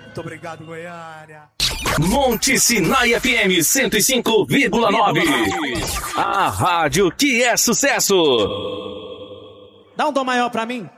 Muito obrigado, Goiânia. Monte Sinai FM 105,9. A rádio que é sucesso. Dá um dó maior pra mim.